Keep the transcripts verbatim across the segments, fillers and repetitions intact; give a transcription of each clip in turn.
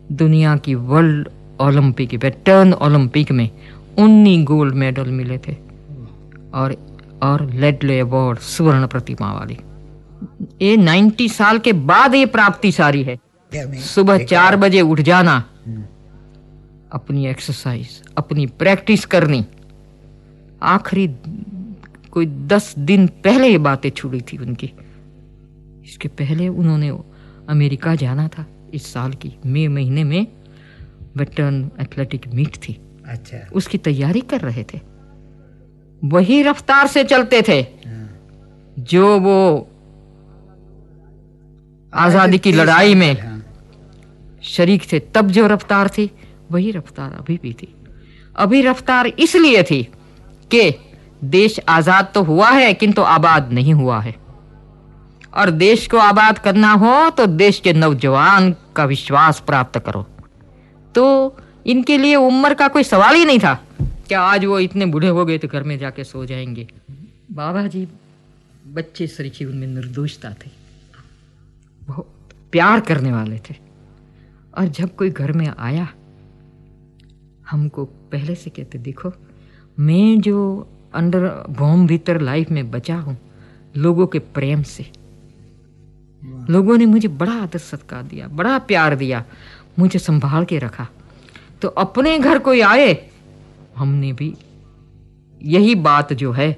दुनिया की world Olympic veteran Olympic में उन्नीस गोल्ड मेडल मिले थे और और लेडले अवार्ड स्वर्ण प्रतिमा वाली। ये नब्बे साल के बाद ये प्राप्ति सारी है। सुबह चार बजे उठ जाना, अपनी एक्सरसाइज, अपनी प्रैक्टिस करनी। आखिरी कोई दस दिन पहले ये बातें छुड़ी थी उनकी। इसके पहले उन्होंने अमेरिका जाना था। इस साल की मई महीने में वेटर्न एथलेटिक मीट थी। अच्छा। उसकी तैयारी कर रहे थे। वही रफ्तार से चलते थे जो वो आजादी की लड़ाई में शरीक थे। तब जो रफ्तार थी वही रफ्तार अभी भी थी। अभी रफ्तार इसलिए थी कि देश आजाद तो हुआ है किंतु आबाद नहीं हुआ है, और देश को आबाद करना हो तो देश के नौजवान का विश्वास प्राप्त करो। तो इनके लिए उम्र का कोई सवाल ही नहीं था। क्या आज वो इतने बूढ़े हो गए तो घर में जाके सो जाएंगे? बाबा जी बच्चे सरीखे, उनमें निर्दोषता थी, बहुत प्यार करने वाले थे। और जब कोई घर में आया, हमको पहले से कहते, देखो मैं जो अंडर भौम भीतर लाइफ में बचा हूं लोगों के प्रेम से। लोगों ने मुझे बड़ा आदर सत्कार दिया, बड़ा प्यार दिया, मुझे संभाल के रखा। तो अपने घर कोई आए, हमने भी यही बात जो है,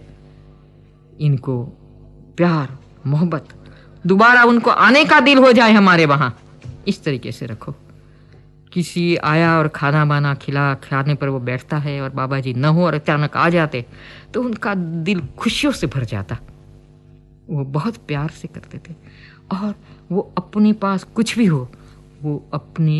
इनको प्यार मोहब्बत, दोबारा उनको आने का दिल हो जाए हमारे वहां, इस तरीके से रखो। किसी आया और खाना बाना खिला, खाने पर वो बैठता है और बाबा जी न हो और अचानक आ जाते तो उनका दिल खुशियों से भर जाता। वो बहुत प्यार से करते थे। और वो अपने पास कुछ भी हो, वो अपने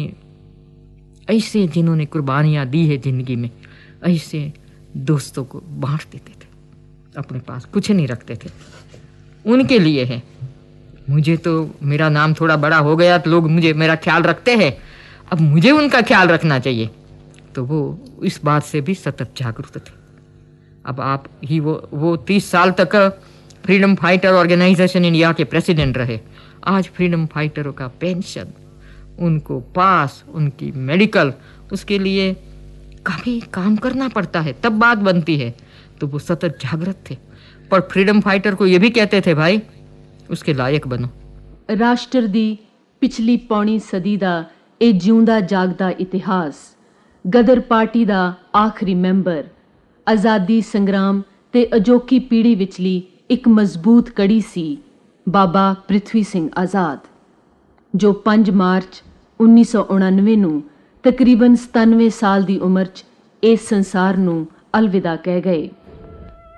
ऐसे जिन्होंने कुर्बानियां दी है जिंदगी में, ऐसे दोस्तों को बांट देते थे। अपने पास कुछ नहीं रखते थे, उनके लिए है। मुझे तो मेरा नाम थोड़ा बड़ा हो गया तो लोग मुझे मेरा ख्याल रखते हैं, अब मुझे उनका ख्याल रखना चाहिए। तो वो इस बात से भी सतत जागरूक थे। अब आप ही वो वो तीस साल तक फ्रीडम फाइटर ऑर्गेनाइजेशन इंडिया के प्रेसिडेंट रहे। आज फ्रीडम फाइटरों का पेंशन, उनको पास, उनकी मेडिकल, उसके लिए काफी काम करना पड़ता है, तब बात बनती है। तो वो सतत जागृत थे। पर फ्रीडम फाइटर को ये भी कहते थे, भाई उसके लायक बनो। राष्ट्र दी पिछली पौनी सदी दा ਇਹ ਜਿਉਂਦਾ ਜਾਗਦਾ ਇਤਿਹਾਸ, ਗਦਰ ਪਾਰਟੀ ਦਾ ਆਖਰੀ ਮੈਂਬਰ, ਆਜ਼ਾਦੀ ਸੰਗਰਾਮ ਤੇ ਅਜੋਕੀ ਪੀੜ੍ਹੀ ਵਿਚਲੀ ਇੱਕ ਮਜ਼ਬੂਤ ਕੜੀ ਸੀ ਬਾਬਾ ਪ੍ਰਿਥਵੀ ਸਿੰਘ ਆਜ਼ਾਦ, ਜੋ ਪੰਜ ਮਾਰਚ ਉੱਨੀ ਸੌ ਉਣਾਨਵੇਂ ਨੂੰ ਤਕਰੀਬਨ ਸਤਾਨਵੇਂ ਸਾਲ ਦੀ ਉਮਰ 'ਚ ਇਸ ਸੰਸਾਰ ਨੂੰ ਅਲਵਿਦਾ ਕਹਿ ਗਏ।